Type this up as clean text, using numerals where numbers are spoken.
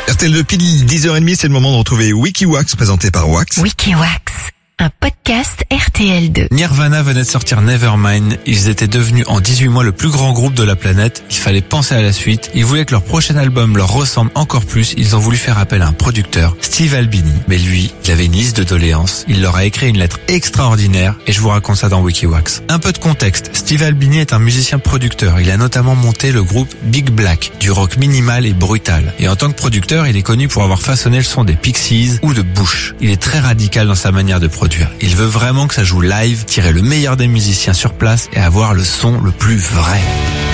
RTL de pile 10h30, c'est le moment de retrouver WikiWax présenté par Wax. WikiWax, un podcast RTL2. Nirvana venait de sortir Nevermind. Ils étaient devenus en 18 mois le plus grand groupe de la planète. Il fallait penser à la suite. Ils voulaient que leur prochain album leur ressemble encore plus. Ils ont voulu faire appel à un producteur, Steve Albini. Mais lui, il avait une liste de doléances. Il leur a écrit une lettre extraordinaire et je vous raconte ça dans WikiWax. Un peu de contexte. Steve Albini est un musicien producteur. Il a notamment monté le groupe Big Black, du rock minimal et brutal. Et en tant que producteur, il est connu pour avoir façonné le son des Pixies ou de Bush. Il est très radical dans sa manière de produire. Il veut vraiment que ça joue live, tirer le meilleur des musiciens sur place et avoir le son le plus vrai.